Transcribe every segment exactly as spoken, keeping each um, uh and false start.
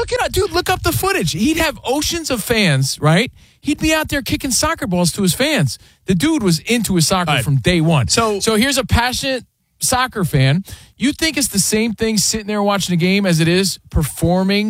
Look it up, dude. Look up the footage. He'd have oceans of fans, right? He'd be out there kicking soccer balls to his fans. The dude was into his soccer right. from day one. So, so here's a passionate soccer fan. You think it's the same thing sitting there watching a game as it is performing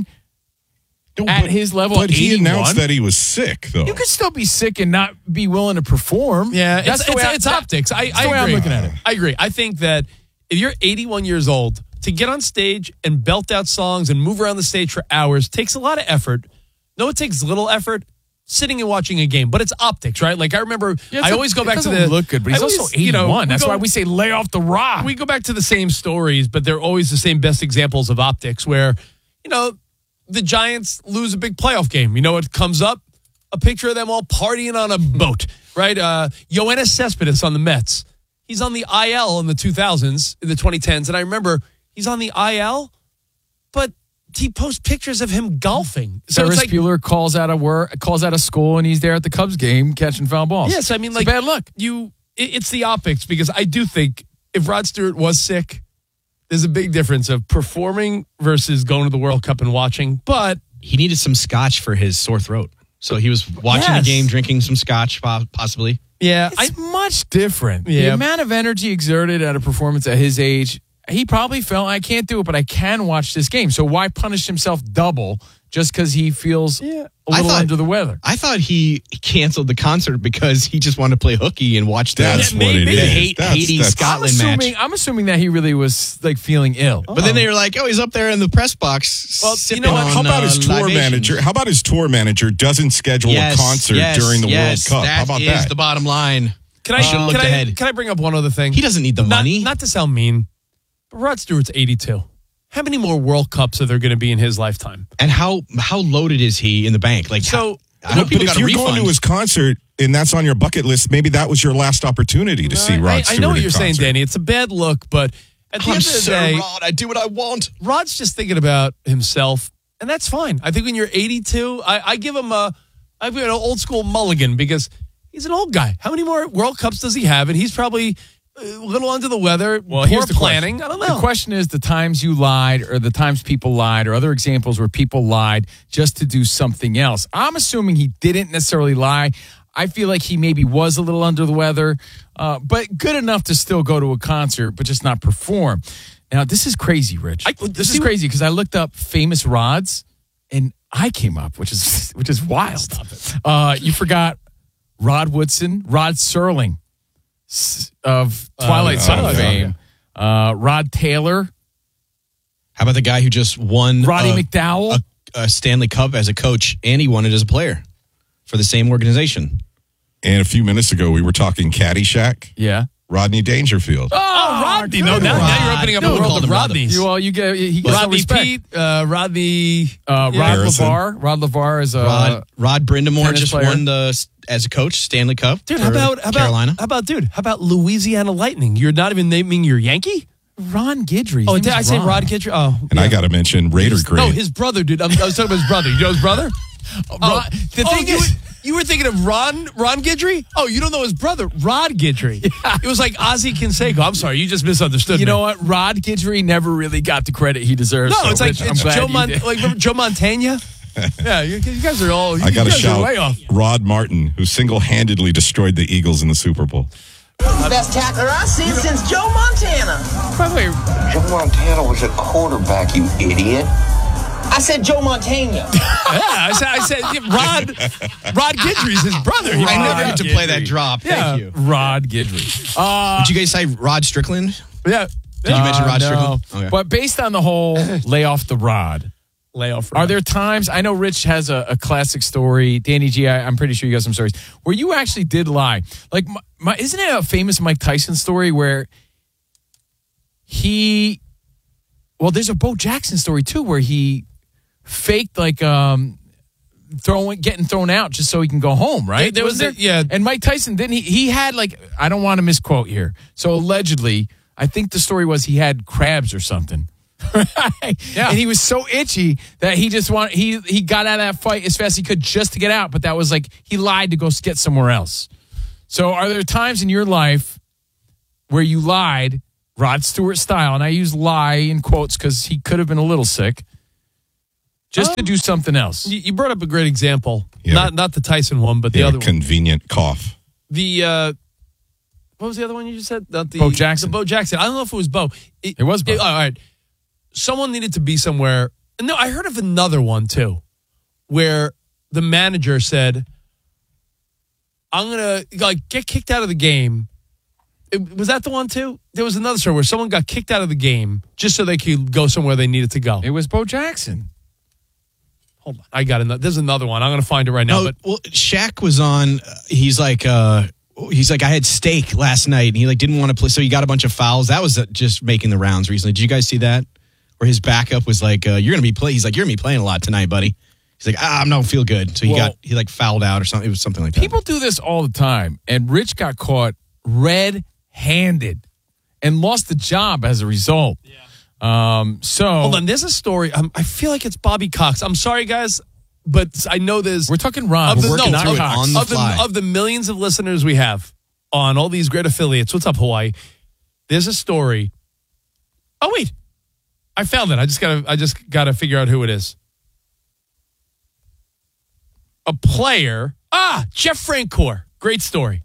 no, at but, his level? But he eighty-one? Announced that he was sick, though. You could still be sick and not be willing to perform. Yeah, that's it's, the way it's, I, it's that, optics. I, that's I the way agree. I'm looking at it. I agree. I think that if you're eighty-one years old, to get on stage and belt out songs and move around the stage for hours takes a lot of effort. No, it takes little effort. Sitting and watching a game, but it's optics, right? Like I remember, yeah, I a, always go back to the look good, but he's always, also eighty-one. You know, That's go, why we say lay off the rock. We go back to the same stories, but they're always the same best examples of optics. Where you know the Giants lose a big playoff game. You know what comes up? A picture of them all partying on a boat, right? Uh, Yoenis Cespedes on the Mets. He's on the I L in the two thousands, in the twenty tens, and I remember he's on the I L, but he posts pictures of him golfing. So Ferris like, Bueller calls out of work, calls out of school, and he's there at the Cubs game catching foul balls. Yes, I mean, it's like bad luck. You, it, it's the optics because I do think if Rod Stewart was sick, there's a big difference of performing versus going to the World Cup and watching. But he needed some scotch for his sore throat, so he was watching yes. the game, drinking some scotch, possibly. Yeah, it's I, much different. Yeah. The amount of energy exerted at a performance at his age. He probably felt, I can't do it, but I can watch this game. So why punish himself double just because he feels yeah. a little thought, under the weather? I thought he canceled the concert because he just wanted to play hooky and watch the, that's the, what it the is. Haiti, that's, Haiti that's, Scotland I'm assuming, match. I'm assuming that he really was like feeling ill. But then they were like, oh, he's up there in the press box. Well, sipping you know what? on, How about his uh, tour libations. manager? How about his tour manager doesn't schedule yes, a concert yes, during the yes, World Cup? How about that? that? Is the bottom line. Can I, uh, should have looked can ahead. I, can I bring up one other thing? He doesn't need the not, money. Not to sound mean, but Rod Stewart's eighty-two. How many more World Cups are there going to be in his lifetime? And how how loaded is he in the bank? Like, so how, I hope people but got if a you're refund. going to his concert and that's on your bucket list, maybe that was your last opportunity to no, see Rod I, Stewart I know what in you're concert. saying, Danny. It's a bad look, but at the I'm end of the Sir day, Rod, I do what I want. Rod's just thinking about himself, and that's fine. I think when you're eighty-two, I, I give him a, I give him an old school mulligan because he's an old guy. How many more World Cups does he have? And he's probably a little under the weather. Well, poor here's the planning. Question. I don't know. The question is the times you lied or the times people lied or other examples where people lied just to do something else. I'm assuming he didn't necessarily lie. I feel like he maybe was a little under the weather, uh, but good enough to still go to a concert, but just not perform. Now, this is crazy, Rich. I, this is crazy because I looked up famous rods, and I came up, which is which is wild. Stop it. Uh, you forgot Rod Woodson, Rod Serling of Twilight uh, Zone oh, fame, uh, Rod Taylor. How about the guy who just won Roddy uh, McDowell? A, a Stanley Cup as a coach, and he won it as a player for the same organization. And a few minutes ago, we were talking Caddyshack. Yeah. Rodney Dangerfield. Oh, Rodney. No, now, now you're opening up No a one world called of him Rodney. Rodneys. You, well, you get he gets no Rodney respect. Pete, uh, Rodney, Uh, yeah. Rod Harrison. LeVar. Rod LeVar is a Rod Rod Brindamore tennis just player. won the as a coach Stanley Cup. Dude, for how about how Carolina? about how about dude? How about Louisiana Lightning? You're not even naming your Yankee? Ron Guidry. His Oh, name did is I say Ron. Rod Guidry? Oh, And I got to mention Raider Green. no, his brother, dude. I'm, I was talking about his brother. You know his brother? Oh, Oh, Ron- the oh, thing you, is, were, you were thinking of Ron Ron Guidry? Oh, you don't know his brother, Rod Guidry. Yeah. It was like Ozzie Canseco. I'm sorry, you just misunderstood. you me. know what? Rod Guidry never really got the credit he deserves. No, so, it's like Rich, I'm it's glad Joe you Mon- did. like remember Joe Montana. Yeah, you, you guys are all. You, I got to you guys are shout way off. Rod Martin, who single-handedly destroyed the Eagles in the Super Bowl. Best tackler I've seen since Joe Montana. By the way, Joe Montana was a quarterback, you idiot. I said Joe Montana. Yeah, I said, I said yeah, Rod Rod Guidry's his brother. He I never Rod get to play that Guidry. drop. yeah, Thank you. Rod Guidry. Uh, Did you guys say Rod Strickland? Yeah, Did you mention uh, Rod no. Strickland? Okay. But based on the whole lay off the rod, layoff. are there times, I know Rich has a, a classic story, Danny G, I, I'm pretty sure you got some stories, where you actually did lie. Like, my, my, isn't it a famous Mike Tyson story where he, well, there's a Bo Jackson story too, where he faked like um throwing getting thrown out just so he can go home, right? There- there was Wasn't the- yeah. And Mike Tyson didn't he he had like, I don't want to misquote here. So allegedly, I think the story was he had crabs or something. Right? Yeah. And he was so itchy that he just wanted he he got out of that fight as fast as he could just to get out, but that was like he lied to go get somewhere else. So are there times in your life where you lied Rod Stewart style, and I use lie in quotes because he could have been a little sick, just to do something else. You, you brought up a great example. Yeah. Not not the Tyson one, but He the had other a one. convenient cough. The uh, what was the other one you just said? Not the, Bo Jackson. The Bo Jackson. I don't know if it was Bo. It was Bo. all right. Someone needed to be somewhere. No, I heard of another one too, where the manager said, "I'm gonna like get kicked out of the game." It, was that the one too? There was another story where someone got kicked out of the game just so they could go somewhere they needed to go. It was Bo Jackson. Hold on, I got another. There's another one. I'm gonna find it right now. Oh, but well, Shaq was on. uh, He's like, uh, he's like, I had steak last night, and he like didn't want to play, so he got a bunch of fouls. That was uh, just making the rounds recently. Did you guys see that? Where his backup was like, uh, "You're gonna be play." He's like, "You're gonna be playing a lot tonight, buddy." He's like, "Ah, I don't feel good." So he Well, got he like fouled out or something. It was something like that. People do this all the time, and Rich got caught red-handed and lost the job as a result. Yeah. Um. So hold on, there's a story. Um, I feel like it's Bobby Cox. I'm sorry, guys, but I know there's. we're talking Ron. of the, We're working no, through of, it. on the of, the, fly. of the millions of listeners we have on all these great affiliates. What's up, Hawaii? There's a story. Oh wait, I found it. I just gotta. I just gotta figure out who it is. A player. Ah, Jeff Francoeur. Great story.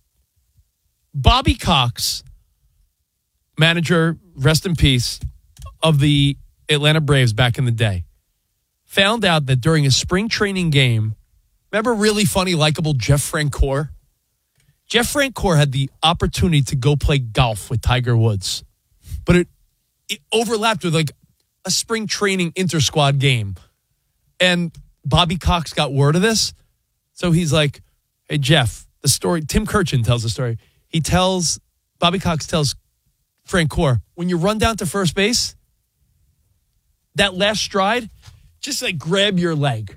Bobby Cox, manager, rest in peace, of the Atlanta Braves back in the day, found out that during a spring training game, remember really funny, likable Jeff Francoeur? Jeff Francoeur had the opportunity to go play golf with Tiger Woods, but it, it overlapped with like a spring training inter-squad game. And Bobby Cox got word of this. So he's like, hey, Jeff, the story, Tim Kirchin tells the story. He tells, Bobby Cox tells Francoeur, when you run down to first base, that last stride, just like grab your leg.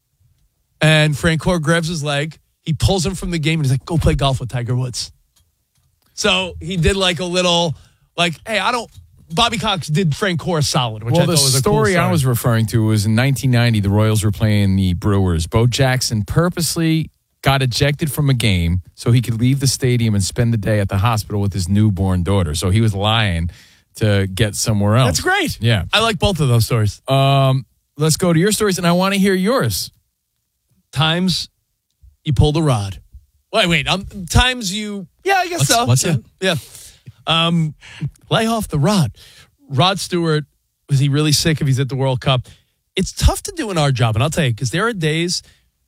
And Francoeur grabs his leg. He pulls him from the game and he's like, go play golf with Tiger Woods. So he did like a little, like, hey, I don't, Bobby Cox did Francoeur solid, which Well, I the thought was a story, cool story. I was referring to was in nineteen ninety, the Royals were playing the Brewers. Bo Jackson purposely got ejected from a game so he could leave the stadium and spend the day at the hospital with his newborn daughter. So he was lying to get somewhere else. That's great. Yeah. I like both of those stories. Um, let's go to your stories, and I want to hear yours. Times you pulled a rod. Wait, wait. Um, times you, yeah, I guess What's- so. what's yeah. that? Yeah. Um, lay off the rod. Rod Stewart, was he really sick if he's at the World Cup? It's tough to do in our job, and I'll tell you, because there are days,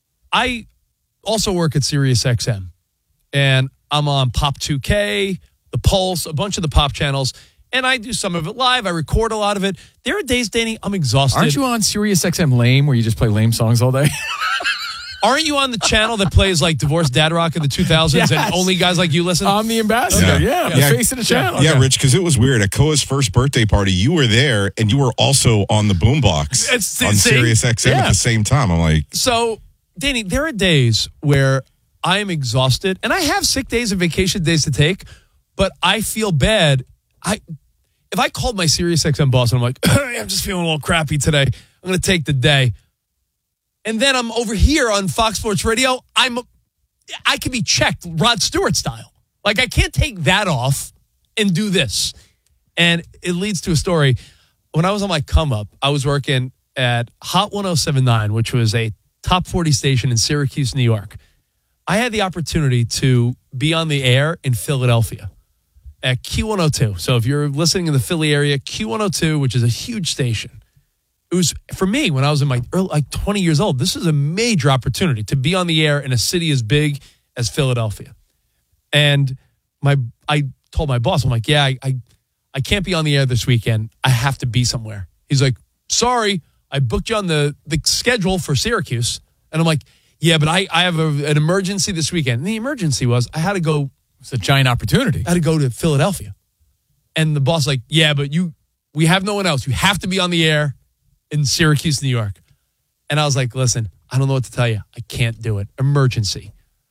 I also work at Sirius X M, and I'm on Pop two K, The Pulse, a bunch of the pop channels, and I do some of it live. I record a lot of it. There are days, Danny, I'm exhausted. Aren't you on Sirius X M Lame, where you just play lame songs all day? Aren't you on the channel that plays like Divorced Dad Rock in the two thousands Yes. and only guys like you listen? I'm the ambassador. Yeah. Yeah, Yeah. the face of the channel. Yeah, Rich, because it was weird. At Koa's first birthday party, you were there, and you were also on the boombox It's- on see? Sirius X M Yeah. at the same time. I'm like, So, Danny, there are days where I am exhausted, and I have sick days and vacation days to take, but I feel bad. I if I called my Sirius X M boss and I'm like, I'm just feeling a little crappy today, I'm going to take the day. And then I'm over here on Fox Sports Radio. I'm, I can be checked Rod Stewart style. Like I can't take that off and do this. And it leads to a story. When I was on my come up, I was working at Hot one oh seven point nine, which was a top forty station in Syracuse, New York. I had the opportunity to be on the air in Philadelphia at Q one oh two. So if you're listening in the Philly area, Q one oh two, which is a huge station. It was, for me, when I was in my early, like twenty years old, this is a major opportunity to be on the air in a city as big as Philadelphia. And my, I told my boss, I'm like, yeah, I, I, I can't be on the air this weekend. I have to be somewhere. He's like, sorry, I booked you on the, the schedule for Syracuse. And I'm like, yeah, but I, I have a, an emergency this weekend. And the emergency was I had to go, It's a giant opportunity. I had to go to Philadelphia. And the boss was like, yeah, but you, we have no one else. You have to be on the air in Syracuse, New York. And I was like, listen, I don't know what to tell you. I can't do it. Emergency.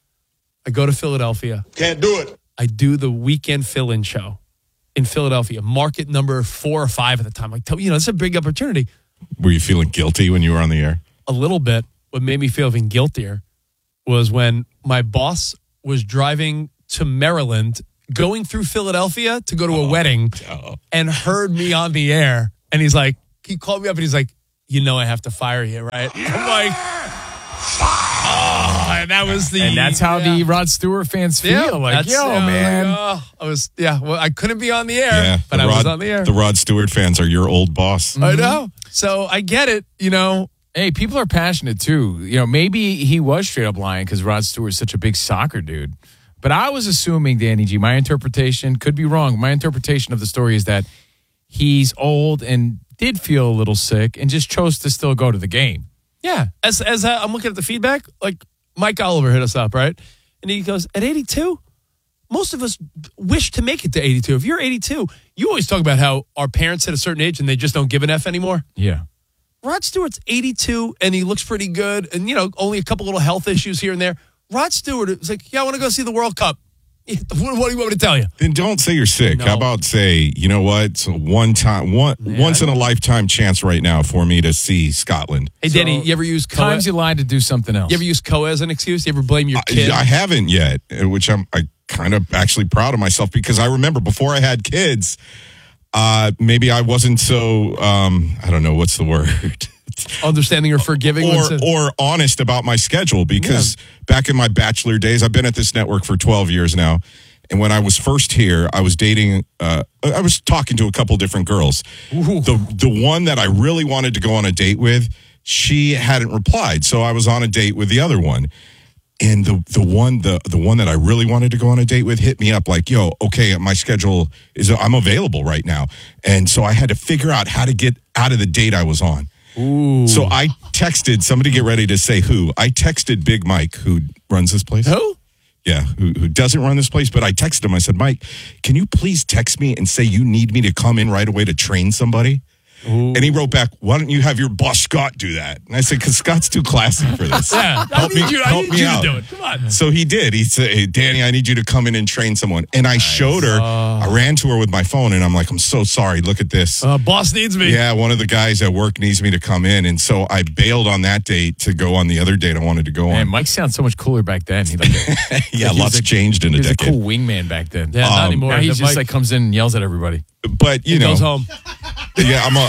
I go to Philadelphia. Can't do it. I do the weekend fill-in show in Philadelphia, market number four or five at the time. Like, you know, it's a big opportunity. were you feeling guilty when you were on the air? A little bit. What made me feel even guiltier was when my boss was driving to Maryland, going through Philadelphia to go to a wedding, Oh. and heard me on the air. And he's like, he called me up and he's like, you know I have to fire you, right? I'm like, oh, and that was the, And that's how yeah. the Rod Stewart fans feel. Yeah, like, that's- yo, yeah, man. like, oh, I was, yeah, well, I couldn't be on the air, Yeah, but the I Rod, was on the air. The Rod Stewart fans are your old boss. I know. So I get it, you know. Hey, people are passionate too. You know, maybe he was straight up lying because Rod Stewart's such a big soccer dude. But I was assuming, Danny G, my interpretation, could be wrong. My interpretation of the story is that he's old and did feel a little sick and just chose to still go to the game. Yeah. As as uh, I'm looking at the feedback, like Mike Oliver hit us up, right? And he goes, at eighty-two, most of us wish to make it to eighty-two. If you're eighty-two, you always talk about how our parents hit a certain age and they just don't give an F anymore. Yeah. Rod Stewart's eighty-two and he looks pretty good and, you know, only a couple little health issues here and there. Rod Stewart is like, yeah, I want to go see the World Cup. What, what do you want me to tell you? Then don't say you're sick. No. How about say, you know what? It's a one time, one Yeah, once in a lifetime chance right now for me to see Scotland. Hey, Danny, you ever use Coa? Times you lied to do something else. You ever use Coa as an excuse? You ever blame your I, kid? I haven't yet, uh, which I'm I kind of actually proud of myself because I remember before I had kids, uh, maybe I wasn't so um, I don't know what's the word. Understanding or forgiving? or when- or honest about my schedule because back in my bachelor days, I've been at this network for twelve years now. And when I was first here, I was dating, uh, I was talking to a couple different girls. The the one that I really wanted to go on a date with, she hadn't replied. So I was on a date with the other one. And the the one the the one that I really wanted to go on a date with hit me up like, yo, okay, my schedule is, I'm available right now. And so I had to figure out how to get out of the date I was on. Ooh. So I texted, somebody get ready to say who. I texted Big Mike, who runs this place. Who? Yeah, who, who doesn't run this place. But I texted him. I said, Mike, can you please text me and say you need me to come in right away to train somebody? Ooh. And he wrote back, why don't you have your boss Scott do that? And I said, because Scott's too classy for this. Yeah, I help need me, you, I help need me you out. to do it. Come on. So he did. He said, hey, Danny, I need you to come in and train someone. And I showed her, I ran to her with my phone and I'm like, I'm so sorry. Look at this. Uh, boss needs me. Yeah, one of the guys at work needs me to come in. And so I bailed on that date to go on the other date I wanted to go Man, on. Mike sounds so much cooler back then. He like, yeah, like he lots was a- changed in he a was a decade. cool wingman back then. Yeah, not Um, anymore. Now he The just Mike like comes in and yells at everybody. But, you know. goes home. Yeah, I'm a.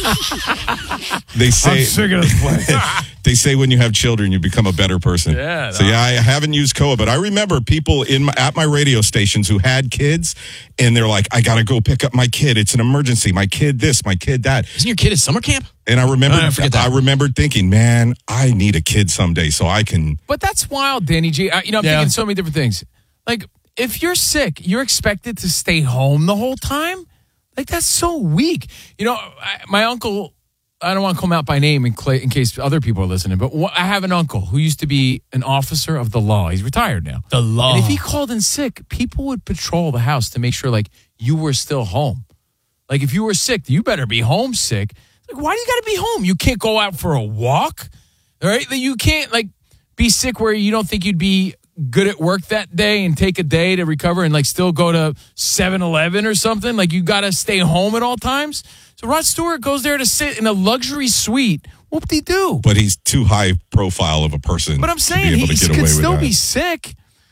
They say of this place. they say when you have children, you become a better person. Yeah, So no. yeah, I haven't used Coa, but I remember people in my, at my radio stations who had kids, and they're like, "I gotta go pick up my kid. It's an emergency. My kid this, my kid that." Isn't your kid at summer camp? And I remember, Oh, I forget that. I remembered thinking, "Man, I need a kid someday so I can." But that's wild, Danny G. I, you know, I'm Yeah. thinking so many different things. Like, if you're sick, you're expected to stay home the whole time? Like, that's so weak. You know, I, my uncle, I don't want to call him out by name in, cl- in case other people are listening, but wh- I have an uncle who used to be an officer of the law. He's retired now. The law. And if he called in sick, people would patrol the house to make sure, like, you were still home. Like, if you were sick, you better be home sick. Like, why do you got to be home? You can't go out for a walk, all right? Like, you can't, like, be sick where you don't think you'd be good at work that day and take a day to recover and, like, still go to seven eleven or something. Like, you got to stay home at all times. So Rod Stewart goes there to sit in a luxury suite. Whoop-de-doo. But he's too high profile of a person. But I'm to saying be he able to get away could with still that. be sick.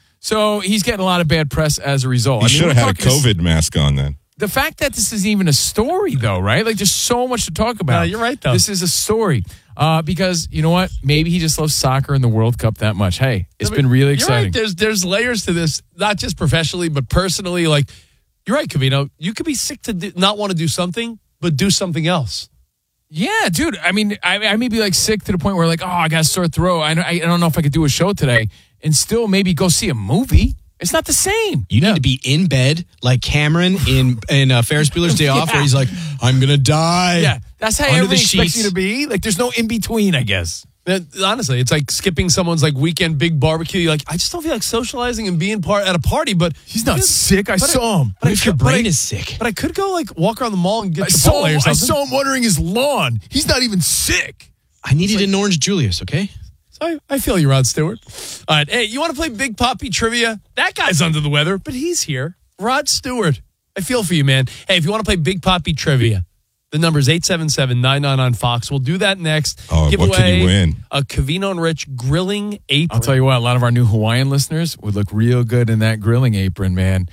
So he's getting a lot of bad press as a result. He I mean, should we're have had a talking- COVID mask on then. The fact that this isn't even a story, though, right? Like, there's so much to talk about. No, you're right, though. This is a story. Uh, because, you know what? Maybe he just loves soccer and the World Cup that much. Hey, it's I mean, been really you're exciting. Right. There's there's layers to this, not just professionally, but personally. Like, you're right, Covino. You could be sick to do, not want to do something, but do something else. Yeah, dude. I mean, I, I may be, like, sick to the point where, like, oh, I got a sore throat. I, I don't know if I could do a show today. And still maybe go see a movie. It's not the same. You need to be in bed like Cameron in in uh, Ferris Bueller's Day Off, where he's like, "I'm gonna die." Yeah, that's how Under the everybody expects sheets. you to be. Like, there's no in between, I guess. And honestly, it's like skipping someone's like weekend big barbecue. You're like, I just don't feel like socializing and being part at a party. But He's not sick. I but saw him. But What I if your could- but brain I- is sick? But I could go like walk around the mall and get I saw, Chipotle him, or I something. saw him watering his lawn. He's not even sick. I needed an orange Julius. Okay. So I, I feel you, Rod Stewart. All right, hey, you want to play Big Poppy trivia? That guy's under the weather, but he's here. Rod Stewart. I feel for you, man. Hey, if you want to play Big Poppy trivia, the number is eight seven seven, nine nine nine, Fox. We'll do that next. Oh, Give what can away you win? A Covino and Rich grilling apron. I'll tell you what, a lot of our new Hawaiian listeners would look real good in that grilling apron, man.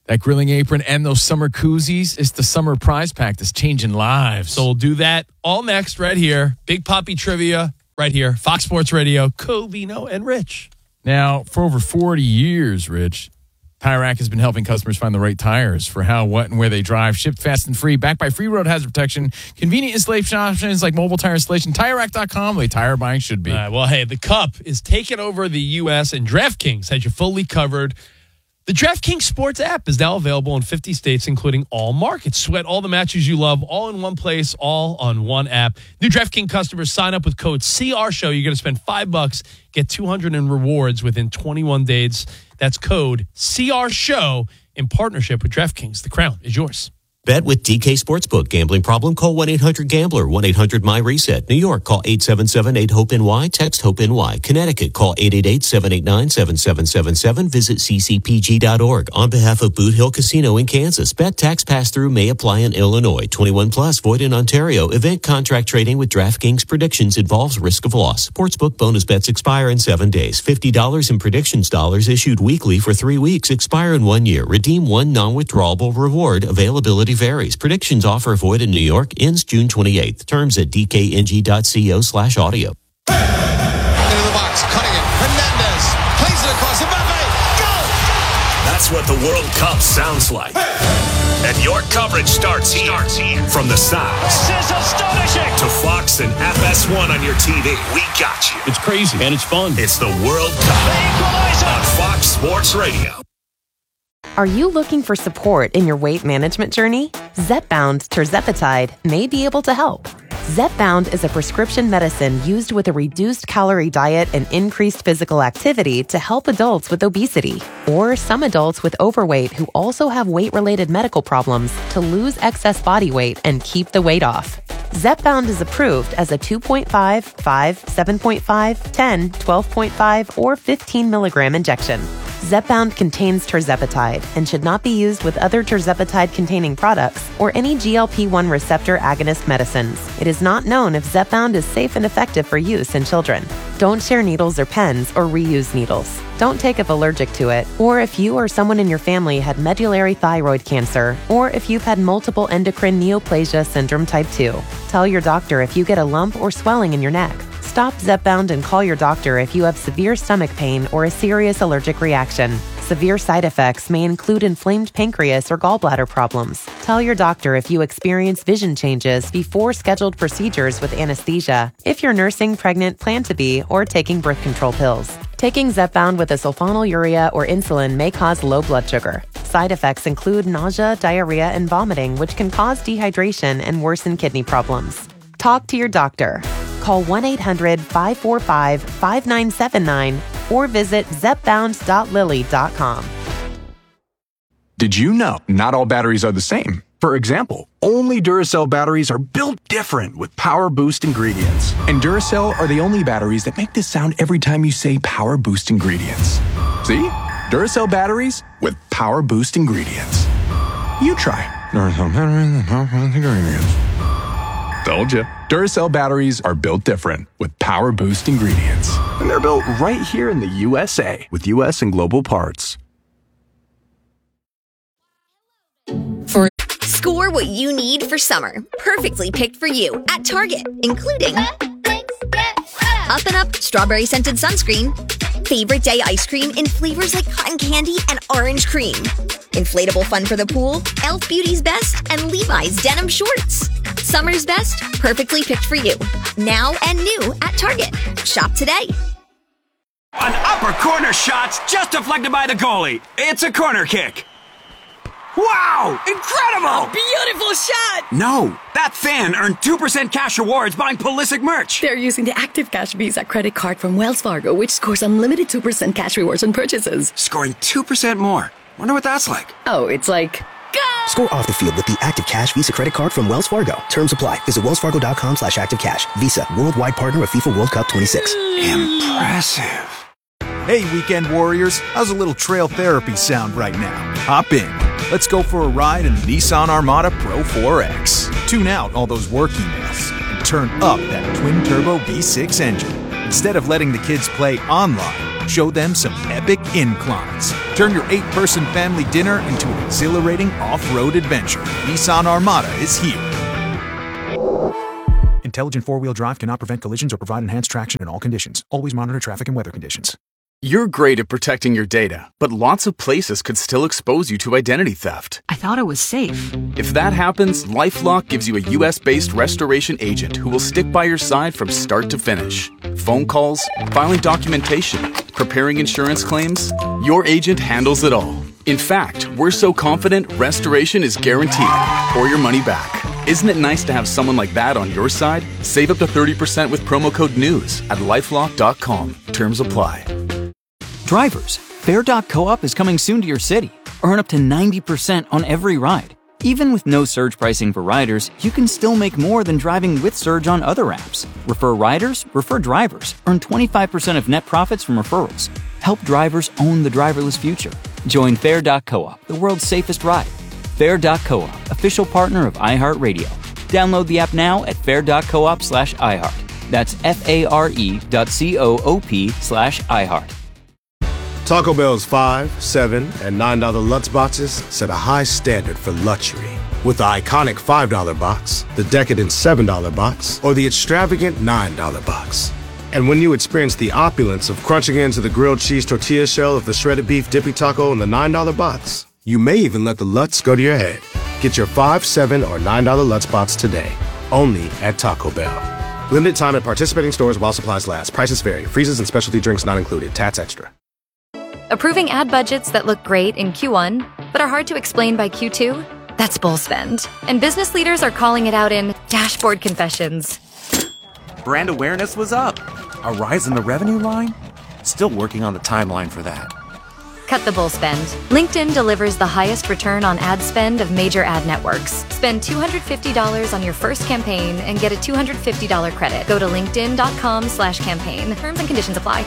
that grilling apron and those summer koozies. It's the summer prize pack that's changing lives. So we'll do that all next right here. Big Poppy Trivia right here. Fox Sports Radio, Covino and Rich. Now, for over forty years, Rich, Tire Rack has been helping customers find the right tires for how, what, and where they drive. Shipped fast and free, backed by free road hazard protection, convenient installation options like mobile tire installation. Tire Rack dot com, the way tire buying should be. All right, well, hey, the Cup is taking over the U S, and DraftKings has you fully covered. The DraftKings Sports app is now available in fifty states, including all markets. Sweat all the matches you love, all in one place, all on one app. New DraftKings customers sign up with code C R Show. You're going to spend five bucks, get two hundred in rewards within twenty-one days. That's code C R Show in partnership with DraftKings. The crown is yours. Bet with D K Sportsbook. Gambling problem? Call one eight hundred gambler, one eight hundred my reset. New York, call eight seven seven eight hope N Y. Text HOPE-NY. Connecticut, call eight eight eight seven eight nine seven seven seven seven. Visit c c p g dot org. On behalf of Boot Hill Casino in Kansas, bet tax pass-through may apply in Illinois. twenty-one plus, void in Ontario. Event contract trading with DraftKings predictions involves risk of loss. Sportsbook bonus bets expire in seven days. fifty dollars in predictions dollars issued weekly for three weeks. Expire in one year. Redeem one non-withdrawable reward. Availability varies. Predictions offer void in New York. Ends June twenty-eighth. Terms at d k n g dot co slash audio. Into the box, cutting it. Hernandez plays it across the Mbappe. Go! That's what the World Cup sounds like. And your coverage starts here. Starts here. From the sounds. This is astonishing. To Fox and F S one on your T V. We got you. It's crazy and it's fun. It's the World Cup on Fox Sports Radio. Are you looking for support in your weight management journey? Zepbound tirzepatide may be able to help. Zepbound is a prescription medicine used with a reduced calorie diet and increased physical activity to help adults with obesity or some adults with overweight who also have weight-related medical problems to lose excess body weight and keep the weight off. Zepbound is approved as a two point five, five, seven point five, ten, twelve point five, or fifteen milligram injection. Zepbound contains tirzepatide and should not be used with other tirzepatide-containing products or any G L P one receptor agonist medicines. It is not known if Zepbound is safe and effective for use in children. Don't share needles or pens or reuse needles. Don't take if allergic to it, or if you or someone in your family had medullary thyroid cancer, or if you've had multiple endocrine neoplasia syndrome type two. Tell your doctor if you get a lump or swelling in your neck. Stop Zepbound and call your doctor if you have severe stomach pain or a serious allergic reaction. Severe side effects may include inflamed pancreas or gallbladder problems. Tell your doctor if you experience vision changes before scheduled procedures with anesthesia, if you're nursing, pregnant, plan to be, or taking birth control pills. Taking Zepbound with a sulfonylurea or insulin may cause low blood sugar. Side effects include nausea, diarrhea, and vomiting, which can cause dehydration and worsen kidney problems. Talk to your doctor. Call one eight hundred, five four five, five nine seven nine or visit zepbound dot lilly dot com. Did you know not all batteries are the same? For example, only Duracell batteries are built different with Power Boost ingredients. And Duracell are the only batteries that make this sound every time you say Power Boost ingredients. See? Duracell batteries with Power Boost ingredients. You try. Duracell batteries with Power Boost ingredients. Told you. Duracell batteries are built different with Power Boost ingredients. And they're built right here in the U S A with U S and global parts. For Score what you need for summer. Perfectly picked for you at Target, including Up and Up strawberry scented sunscreen, favorite day ice cream in flavors like cotton candy and orange cream, inflatable fun for the pool, e l f Beauty's Best, and Levi's denim shorts. Summer's best, perfectly picked for you. Now and new at Target. Shop today. An upper corner shot's just deflected by the goalie. It's a corner kick. Wow! Incredible! A beautiful shot! No, that fan earned two percent cash rewards buying Pulisic merch. They're using the Active Cash Visa credit card from Wells Fargo, which scores unlimited two percent cash rewards on purchases. Scoring two percent more. Wonder what that's like. Oh, it's like... Go! Score off the field with the Active Cash Visa credit card from Wells Fargo. Terms apply. Visit wellsfargo.com slash activecash. Visa, worldwide partner of FIFA World Cup twenty-six. Impressive. Hey, weekend warriors. How's a little trail therapy sound right now? Hop in. Let's go for a ride in the Nissan Armada Pro four X. Tune out all those work emails and turn up that twin-turbo V six engine. Instead of letting the kids play online, Show them some epic inclines. Turn your eight-person family dinner into an exhilarating off-road adventure. Nissan Armada is here. Intelligent four-wheel drive cannot prevent collisions or provide enhanced traction in all conditions. Always monitor traffic and weather conditions. You're great at protecting your data, but lots of places could still expose you to identity theft. I thought it was safe. If that happens, LifeLock gives you a U S-based restoration agent who will stick by your side from start to finish. Phone calls, filing documentation, preparing insurance claims, your agent handles it all. In fact, we're so confident restoration is guaranteed or your money back. Isn't it nice to have someone like that on your side? Save up to thirty percent with promo code NEWS at lifelock dot com. Terms apply. Drivers, Fair dot coop is coming soon to your city. Earn up to ninety percent on every ride. Even with no surge pricing for riders, you can still make more than driving with Surge on other apps. Refer riders, refer drivers. Earn twenty-five percent of net profits from referrals. Help drivers own the driverless future. Join Fair dot coop, the world's safest ride. Fair dot coop, official partner of iHeartRadio. Download the app now at fair dot coop slash iHeart. That's F-A-R-E dot C-O-O-P slash iHeart. Taco Bell's five, seven, and nine dollar Lutz boxes set a high standard for luxury. With the iconic five dollar box, the decadent seven dollar box, or the extravagant nine dollar box. And when you experience the opulence of crunching into the grilled cheese tortilla shell of the shredded beef dippy taco in the nine dollar box, you may even let the Lutz go to your head. Get your five, seven, or nine dollar Lutz box today, only at Taco Bell. Limited time at participating stores while supplies last. Prices vary. Freezes and specialty drinks not included. Tats extra. Approving ad budgets that look great in Q one, but are hard to explain by Q two? That's bull spend. And business leaders are calling it out in dashboard confessions. Brand awareness was up. A rise in the revenue line? Still working on the timeline for that. Cut the bull spend. LinkedIn delivers the highest return on ad spend of major ad networks. Spend two hundred fifty dollars on your first campaign and get a two hundred fifty dollars credit. Go to linkedin.com slash campaign. Terms and conditions apply.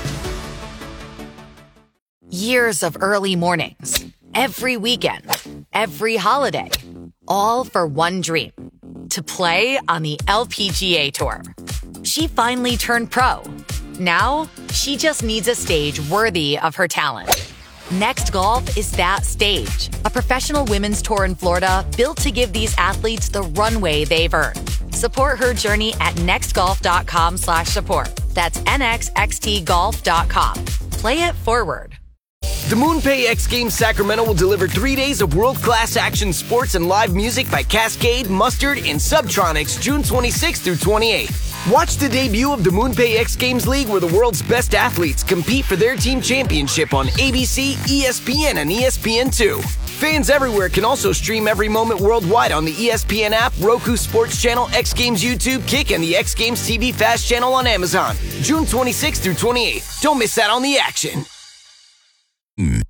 Years of early mornings, every weekend, every holiday, all for one dream, to play on the L P G A Tour. She finally turned pro. Now, she just needs a stage worthy of her talent. Next Golf is that stage, a professional women's tour in Florida built to give these athletes the runway they've earned. Support her journey at nextgolf.com slash support. That's N X X T golf dot com. Play it forward. The MoonPay X Games Sacramento will deliver three days of world-class action sports and live music by Cascade, Mustard, and Subtronics June twenty-sixth through twenty-eighth. Watch the debut of the MoonPay X Games League where the world's best athletes compete for their team championship on A B C, E S P N, and E S P N two. Fans everywhere can also stream every moment worldwide on the E S P N app, Roku Sports Channel, X Games YouTube, Kick, and the X Games T V Fast Channel on Amazon. June twenty-sixth through twenty-eighth. Don't miss out on the action. Mm.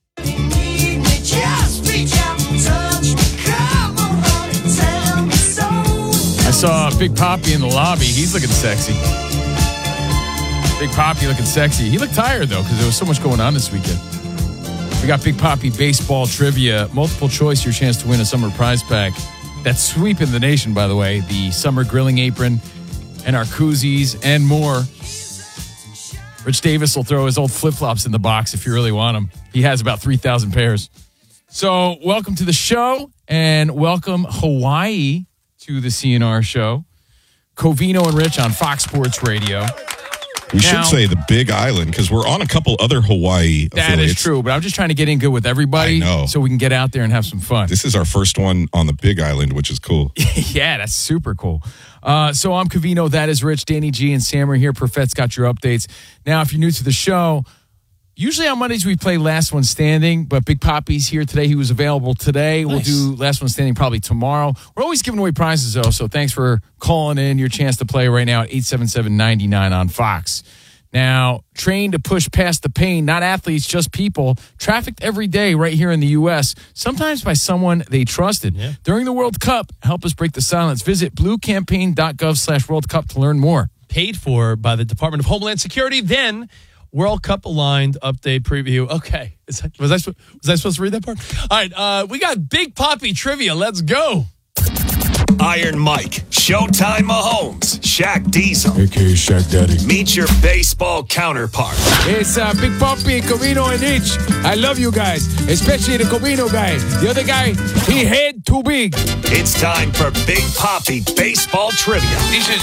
I saw Big Papi in the lobby. He's looking sexy. Big Papi looking sexy. He looked tired, though, because there was so much going on this weekend. We got Big Papi baseball trivia. Multiple choice, your chance to win a summer prize pack. That's sweeping the nation, by the way. The summer grilling apron and our koozies and more. Rich Davis will throw his old flip-flops in the box if you really want them. He has about three thousand pairs. So welcome to the show, and welcome Hawaii to the C N R show. Covino and Rich on Fox Sports Radio. We now, should say the Big Island, because we're on a couple other Hawaii That affiliates. is true, but I'm just trying to get in good with everybody. I know. So we can get out there and have some fun. This is our first one on the Big Island, which is cool. Yeah, that's super cool. Uh, so I'm Covino, that is Rich, Danny G, and Sam are here. Perfet's got your updates. Now, if you're new to the show, usually on Mondays we play Last One Standing, but Big Papi's here today. He was available today. Nice. We'll do Last One Standing probably tomorrow. We're always giving away prizes, though, so thanks for calling in. Your chance to play right now at eight seven seven, nine nine on Fox. Now, trained to push past the pain, not athletes, just people, trafficked every day right here in the U S, sometimes by someone they trusted. Yeah. During the World Cup, help us break the silence. Visit bluecampaign.gov slash World Cup to learn more. Paid for by the Department of Homeland Security. Then, World Cup aligned update preview. Okay. Is that, was, I, was I supposed to read that part? All right. Uh, we got Big Papi trivia. Let's go. Iron Mike, Showtime Mahomes, Shaq Diesel. A K A Shaq Daddy. Meet your baseball counterpart. It's uh, Big Poppy, Covino, and Itch. I love you guys, especially the Covino guy. The other guy, he head too big. It's time for Big Poppy Baseball Trivia. This is